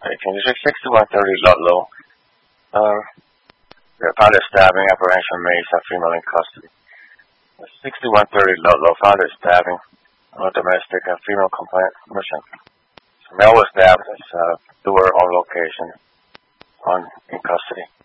18. District 6130 Ludlow. Father stabbing, apprehension, Mesa, female in custody. 6130 Ludlow. Father stabbing, domestic, female complaint, mission. Male was stabbed, door on location, in custody.